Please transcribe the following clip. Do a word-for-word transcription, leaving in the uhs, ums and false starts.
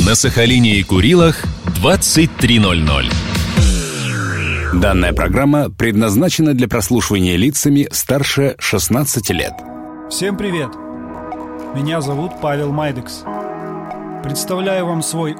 На Сахалине и Курилах двадцать три ноль ноль. Данная программа предназначена для прослушивания лицами старше шестнадцати лет. Всем привет! Меня зовут Павел Майдекс. Представляю вам свой